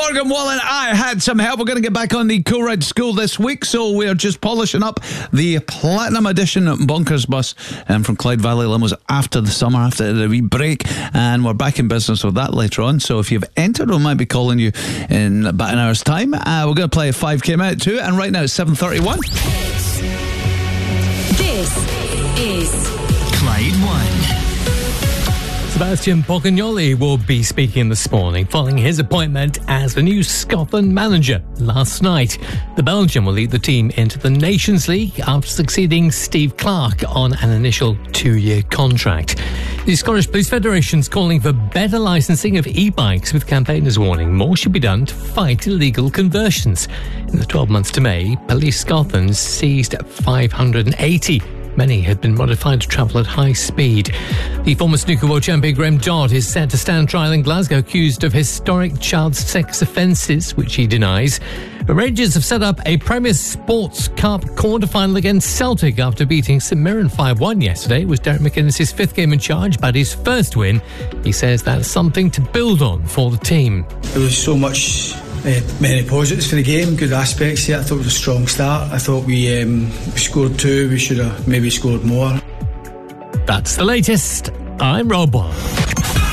Morgan Wallen, I had some help. We're going to get back on the Coolridge School this week, so we're just polishing up the Platinum Edition Bonkers bus from Clyde Valley Limos after the summer, after the wee break, and we're back in business with that later on. So if you've entered, we might be calling you in about an hour's time. We're going to play a 5k minute too, and right now it's 7:31. This is Clyde One. Sebastian Pocagnoli will be speaking this morning following his appointment as the new Scotland manager last night. The Belgian will lead the team into the Nations League after succeeding Steve Clarke on an initial 2-year contract. The Scottish Police Federation's calling for better licensing of e-bikes, with campaigners warning more should be done to fight illegal conversions. In the 12 months to May, Police Scotland seized 580. Many had been modified to travel at high speed. The former snooker world champion Graham Dodd is set to stand trial in Glasgow, accused of historic child sex offences, which he denies. The Rangers have set up a Premier Sports Cup quarter-final against Celtic after beating St Mirren 5-1 yesterday. It was Derek McInnes' fifth game in charge, but his first win. He says that's something to build on for the team. There was so much... many positives for the game, good aspects here. I thought it was a strong start. I thought we scored 2, we should have maybe scored more. That's the latest. I'm Rob One.